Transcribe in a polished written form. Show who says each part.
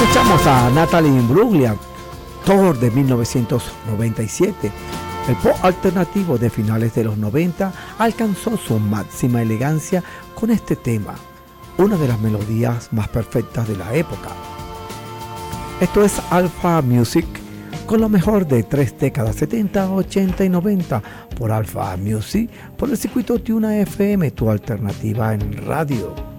Speaker 1: Escuchamos a Natalie Imbruglia, Thor de 1997. El pop alternativo de finales de los 90 alcanzó su máxima elegancia con este tema, una de las melodías más perfectas de la época. Esto es Alpha Music, con lo mejor de 3 décadas, 70, 80 y 90, por Alpha Music, por el circuito Tuna FM, tu alternativa en radio.